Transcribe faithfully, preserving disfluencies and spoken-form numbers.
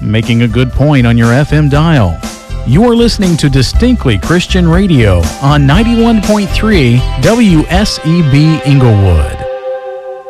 making a good point on your F M dial. You are listening to Distinctly Christian Radio on ninety-one point three W S E B Inglewood.